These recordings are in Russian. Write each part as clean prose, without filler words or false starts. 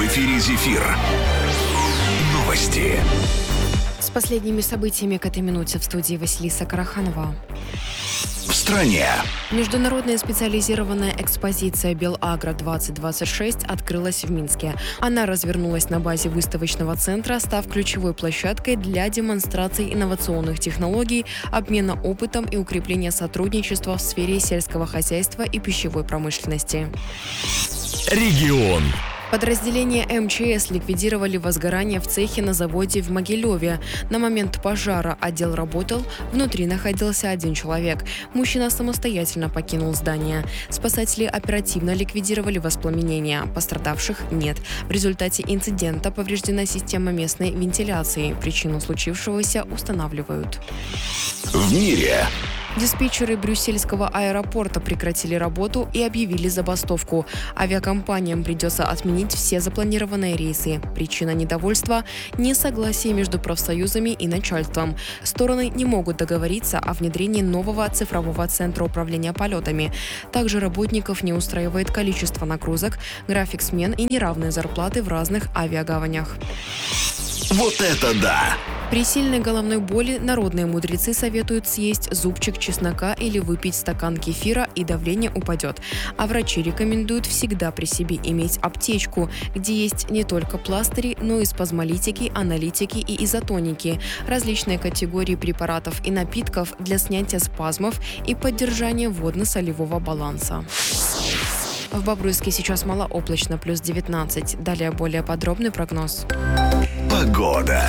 эфире «Зефир». Новости. С последними событиями к этой минуте в студии Василиса Караханова. В стране. Международная специализированная экспозиция «Белагро-2026» открылась в Минске. Она развернулась на базе выставочного центра, став ключевой площадкой для демонстрации инновационных технологий, обмена опытом и укрепления сотрудничества в сфере сельского хозяйства и пищевой промышленности. Регион. Подразделения МЧС ликвидировали возгорание в цехе на заводе в Могилеве. На момент пожара отдел работал, внутри находился один человек. Мужчина самостоятельно покинул здание. Спасатели оперативно ликвидировали воспламенение. Пострадавших нет. В результате инцидента повреждена система местной вентиляции. Причину случившегося устанавливают. В мире. Диспетчеры брюссельского аэропорта прекратили работу и объявили забастовку. Авиакомпаниям придется отменить все запланированные рейсы. Причина недовольства – несогласие между профсоюзами и начальством. Стороны не могут договориться о внедрении нового цифрового центра управления полетами. Также работников не устраивает количество нагрузок, график смен и неравные зарплаты в разных авиагаванях. Вот это да! При сильной головной боли народные мудрецы советуют съесть зубчик чеснока или выпить стакан кефира, и давление упадет. А врачи рекомендуют всегда при себе иметь аптечку, где есть не только пластыри, но и спазмолитики, аналитики и изотоники, различные категории препаратов и напитков для снятия спазмов и поддержания водно-солевого баланса. В Бобруйске сейчас малооблачно, плюс 19. Далее более подробный прогноз. Погода.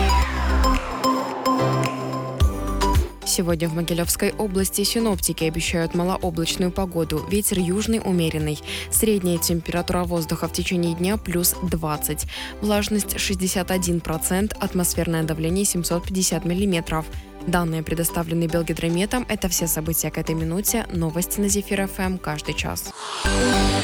Сегодня в Могилевской области синоптики обещают малооблачную погоду. Ветер южный умеренный. Средняя температура воздуха в течение дня плюс 20. Влажность 61%, атмосферное давление 750 миллиметров. Данные предоставлены Белгидрометом. Это все события к этой минуте. Новости на Зефир ФМ каждый час.